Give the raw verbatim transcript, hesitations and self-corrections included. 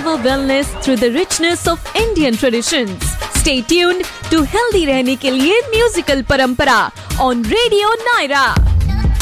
Discover wellness through the richness of Indian traditions. Stay tuned to healthy रहने के लिए musical परंपरा on Radio Naira.